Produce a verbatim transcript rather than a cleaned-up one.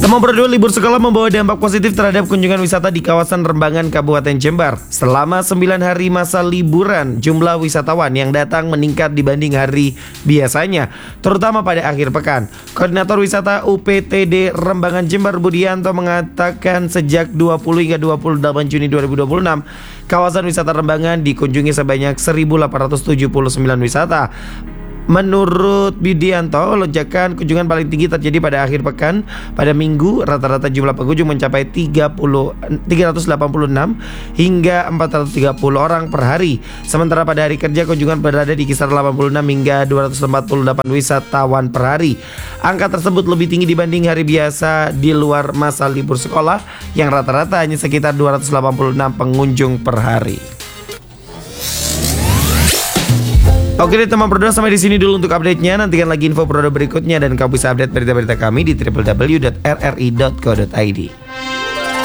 Teman berdua, libur sekolah membawa dampak positif terhadap kunjungan wisata di kawasan Rembangan, Kabupaten Jember. Selama sembilan hari masa liburan, jumlah wisatawan yang datang meningkat dibanding hari biasanya, terutama pada akhir pekan. Koordinator Wisata U P T D Rembangan Jember, Budianto, mengatakan sejak dua puluh hingga dua puluh delapan Juni dua ribu dua puluh enam, kawasan wisata Rembangan dikunjungi sebanyak seribu delapan ratus tujuh puluh sembilan wisata. Menurut Budianto, lonjakan kunjungan paling tinggi terjadi pada akhir pekan. Pada minggu, rata-rata jumlah pengunjung mencapai tiga ratus delapan puluh enam hingga empat ratus tiga puluh orang per hari. Sementara pada hari kerja, kunjungan berada di kisaran delapan puluh enam hingga dua ratus empat puluh delapan wisatawan per hari. Angka tersebut lebih tinggi dibanding hari biasa di luar masa libur sekolah, yang rata-rata hanya sekitar dua ratus delapan puluh enam pengunjung per hari. Oke deh teman berdua, sampai di sini dulu untuk update-nya. Nantikan lagi info produk berikutnya dan kamu bisa update berita-berita kami di w w w dot r r i dot co dot i d.